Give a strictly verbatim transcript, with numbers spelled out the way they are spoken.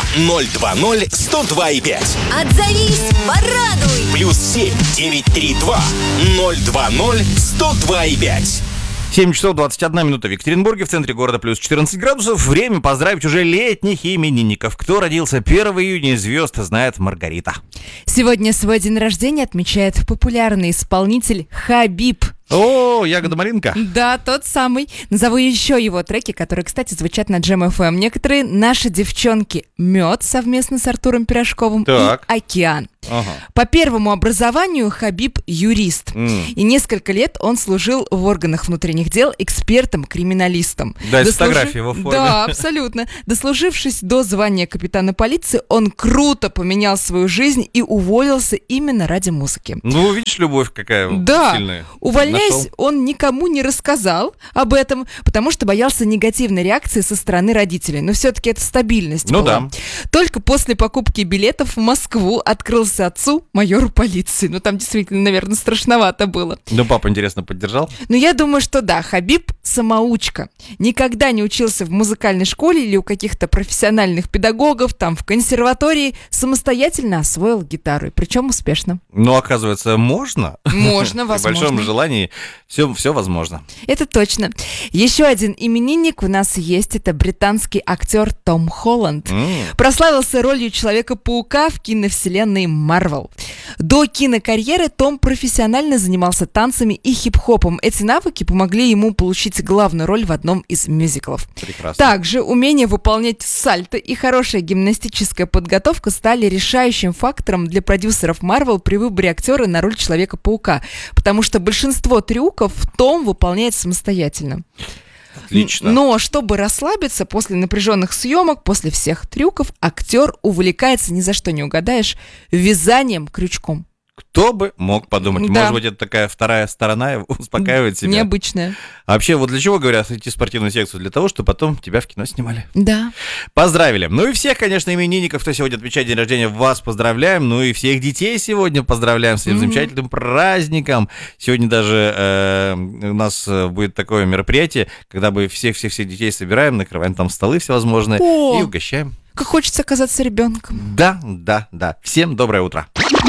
ноль два ноль сто два и пять. Отзовись, порадуй. Плюс семь девятьсот тридцать два ноль два ноль сто два и пять. семь часов двадцать одна минута в Екатеринбурге, в центре города плюс четырнадцать градусов. Время поздравить уже летних именинников. Кто родился первого июня, звезд знает Маргарита. Сегодня свой день рождения отмечает популярный исполнитель Хабиб. О, ягода малинка. Да, тот самый. Назову еще его треки, которые, кстати, звучат на Джем эф эм. Некоторые «Наши девчонки», «Мед» совместно с Артуром Пирожковым Так. и «Океан». Ага. По первому образованию Хабиб юрист. М. И несколько лет он служил в органах внутренних дел экспертом-криминалистом. Да, есть Дослужи- фотографии его в форме. Да, абсолютно. Дослужившись до звания капитана полиции, он круто поменял свою жизнь и уволился именно ради музыки. Ну, видишь, любовь какая Да, сильная. увольняясь, Нашел. он никому не рассказал об этом, потому что боялся негативной реакции со стороны родителей. Но все-таки это стабильность Ну была. да. Только после покупки билетов в Москву открылся отцу, майору полиции. Ну, там действительно, наверное, страшновато было. Ну, папа, интересно, поддержал? Но я думаю, что да, Хабиб самоучка. Никогда не учился в музыкальной школе или у каких-то профессиональных педагогов, там, в консерватории. Самостоятельно освоил гитару, и причем успешно. Ну, оказывается, можно. Можно, При большом возможно. желании все, все возможно. Это точно. Еще один именинник у нас есть. Это британский актер Том Холланд. М. Прославился ролью Человека-паука в киновселенной Марвел. До кинокарьеры Том профессионально занимался танцами и хип-хопом. Эти навыки помогли ему получить главную роль в одном из мюзиклов. Прекрасно. Также умение выполнять сальто и хорошая гимнастическая подготовка стали решающим фактором для продюсеров Marvel при выборе актера на роль Человека-паука, потому что большинство трюков Том выполняет самостоятельно. Отлично. Но чтобы расслабиться после напряженных съемок, после всех трюков, актер увлекается, ни за что не угадаешь, вязанием крючком. Кто бы мог подумать? Да. Может быть, это такая вторая сторона его успокаивает себя. Необычное. А вообще, вот для чего, говорят, идти в спортивную секцию? Для того, чтобы потом тебя в кино снимали. Да. Поздравили. Ну и всех, конечно, именинников, кто сегодня отмечает день рождения, вас поздравляем. Ну и всех детей сегодня поздравляем с этим Мгм. замечательным праздником. Сегодня даже э, у нас э, будет такое мероприятие, когда мы всех-всех-всех детей собираем, накрываем там столы всевозможные О! и угощаем. Как хочется оказаться ребенком. Да, да, да. Всем доброе утро.